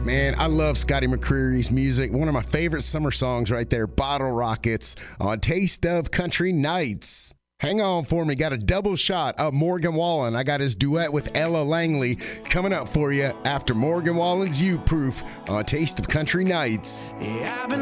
Man, I love Scotty McCreery's music. One of my favorite summer songs right there, Bottle Rockets on Taste of Country Nights. Hang on for me. Got a double shot of Morgan Wallen. I got his duet with Ella Langley coming up for you after Morgan Wallen's You Proof on Taste of Country Nights. Yeah, I've been